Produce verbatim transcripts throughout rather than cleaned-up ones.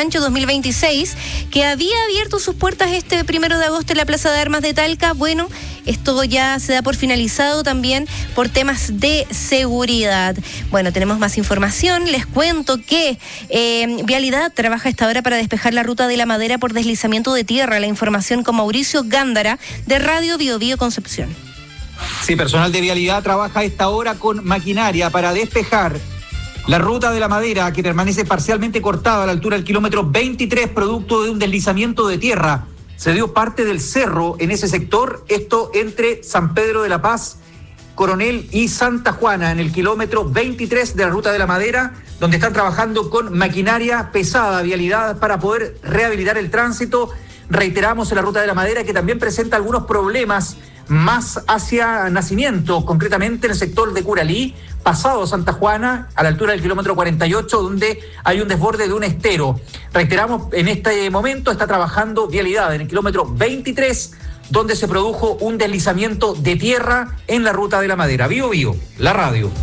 Chancho dos mil veintiséis, que había abierto sus puertas este primero de agosto en la Plaza de Armas de Talca. Bueno, esto ya se da por finalizado también por temas de seguridad. Bueno, tenemos más información. Les cuento que eh, Vialidad trabaja a esta hora para despejar la ruta de La Madera por deslizamiento de tierra. La información con Mauricio Gándara de Radio Bio Bio Concepción. Sí, personal de Vialidad trabaja a esta hora con maquinaria para despejar la ruta de La Madera, que permanece parcialmente cortada a la altura del kilómetro veintitrés, producto de un deslizamiento de tierra. Se dio parte del cerro en ese sector, esto entre San Pedro de la Paz, Coronel y Santa Juana, en el kilómetro veintitrés de la ruta de La Madera, donde están trabajando con maquinaria pesada, Vialidad, para poder rehabilitar el tránsito. Reiteramos, en la ruta de La Madera, que también presenta algunos problemas más hacia Nacimiento, concretamente en el sector de Curalí, pasado Santa Juana, a la altura del kilómetro cuarenta y ocho, donde hay un desborde de un estero. Reiteramos, en este momento está trabajando Vialidad en el kilómetro veintitrés, donde se produjo un deslizamiento de tierra en la ruta de La Madera. Bio Bio, la radio.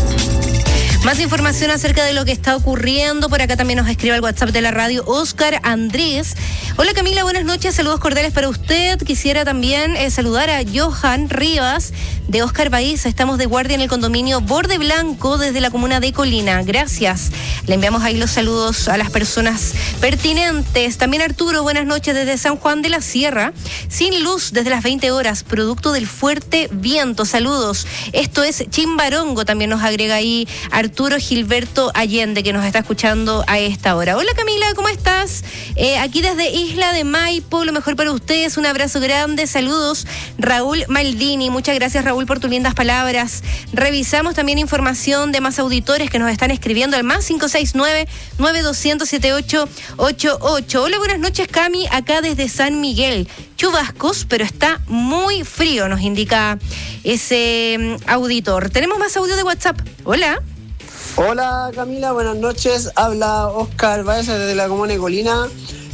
Más información acerca de lo que está ocurriendo. Por acá también nos escribe al WhatsApp de la radio Oscar Andrés. Hola Camila, buenas noches, saludos cordiales para usted. Quisiera también eh, saludar a Johan Rivas de Oscar País. Estamos de guardia en el condominio Borde Blanco desde la comuna de Colina. Gracias. Le enviamos ahí los saludos a las personas pertinentes. También Arturo, buenas noches desde San Juan de la Sierra. Sin luz desde las veinte horas, producto del fuerte viento. Saludos. Esto es Chimbarongo, también nos agrega ahí Arturo. Arturo Gilberto Allende, que nos está escuchando a esta hora. Hola Camila, ¿cómo estás? Eh, aquí desde Isla de Maipo, lo mejor para ustedes, un abrazo grande, saludos. Raúl Maldini, muchas gracias Raúl por tus lindas palabras. Revisamos también información de más auditores que nos están escribiendo al más cinco seis nueve, nueve dos cero cero, siete ocho ocho ocho. Hola, buenas noches Cami, acá desde San Miguel. Chubascos, pero está muy frío, nos indica ese um, auditor. Tenemos más audio de WhatsApp. Hola. Hola Camila, buenas noches. Habla Oscar Baez desde la comuna de Colina.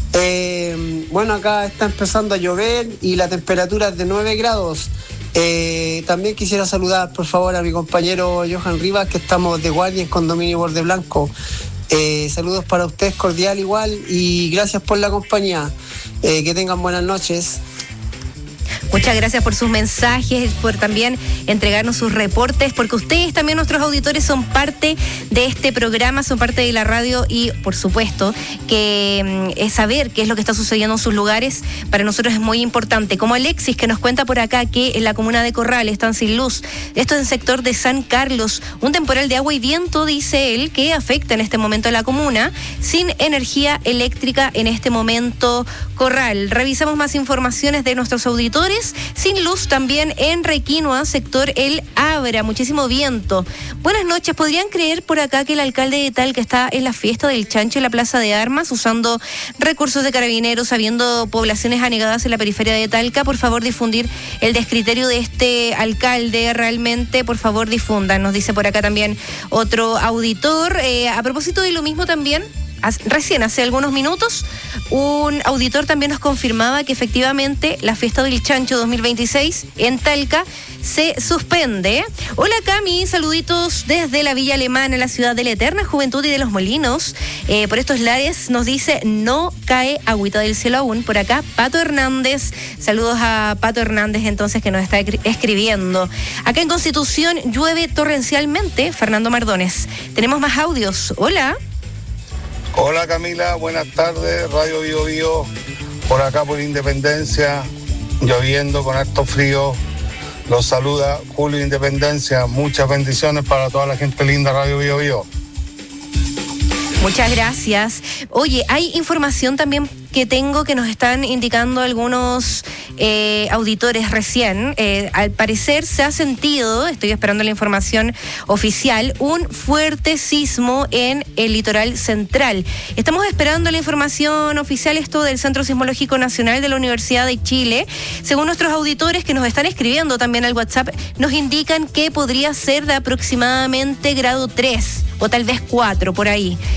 Eh, bueno, acá está empezando a llover y la temperatura es de nueve grados. Eh, también quisiera saludar, por favor, a mi compañero Johan Rivas, que estamos de guardia en condominio Borde Blanco. Eh, saludos para ustedes, cordial igual, y gracias por la compañía. Eh, que tengan buenas noches. Muchas gracias por sus mensajes, por también entregarnos sus reportes, porque ustedes también, nuestros auditores, son parte de este programa, son parte de la radio y, por supuesto, que es saber qué es lo que está sucediendo en sus lugares, para nosotros es muy importante. Como Alexis, que nos cuenta por acá que en la comuna de Corral están sin luz. Esto es en el sector de San Carlos. Un temporal de agua y viento, dice él, que afecta en este momento a la comuna, sin energía eléctrica en este momento, Corral. Revisamos más informaciones de nuestros auditores. Sin luz también en Requinoa, sector El Abra, muchísimo viento. Buenas noches, ¿podrían creer por acá que el alcalde de Talca está en la fiesta del chancho en la Plaza de Armas, usando recursos de carabineros, habiendo poblaciones anegadas en la periferia de Talca? Por favor, difundir el descriterio de este alcalde, realmente, por favor, difundan. Nos dice por acá también otro auditor. Eh, a propósito de lo mismo también, recién, hace algunos minutos, un auditor también nos confirmaba que efectivamente la fiesta del chancho dos mil veintiséis en Talca se suspende. Hola Cami, saluditos desde la Villa Alemana, la ciudad de la eterna juventud y de los molinos. Eh, por estos lares nos dice, no cae agüita del cielo aún. Por acá, Pato Hernández. Saludos a Pato Hernández, entonces, que nos está escribiendo. Acá en Constitución llueve torrencialmente. Fernando Mardones. Tenemos más audios. Hola. Hola Camila, buenas tardes, Radio Bio Bio, por acá por Independencia, lloviendo con harto frío. Los saluda Julio Independencia, muchas bendiciones para toda la gente linda Radio Bio Bio. Muchas gracias. Oye, hay información también que tengo que nos están indicando algunos eh, auditores recién. Eh, al parecer se ha sentido, estoy esperando la información oficial, un fuerte sismo en el litoral central. Estamos esperando la información oficial, esto del Centro Sismológico Nacional de la Universidad de Chile. Según nuestros auditores que nos están escribiendo también al WhatsApp, nos indican que podría ser de aproximadamente grado tres o tal vez cuatro por ahí.